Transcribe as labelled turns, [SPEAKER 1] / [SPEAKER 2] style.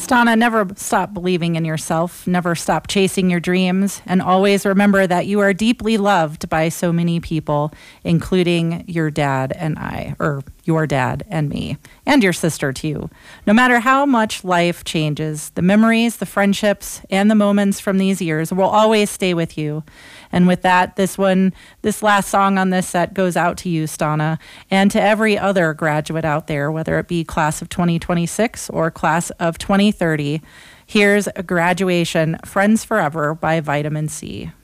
[SPEAKER 1] Stana, never stop believing in yourself, never stop chasing your dreams, and always remember that you are deeply loved by so many people, including your dad and I, or your dad and me, and your sister too. No matter how much life changes, the memories, the friendships, and the moments from these years will always stay with you. And with that, this last song on this set goes out to you, Stana, and to every other graduate out there, whether it be class of 2026 or class of 2030. Here's a Graduation Friends Forever by Vitamin C.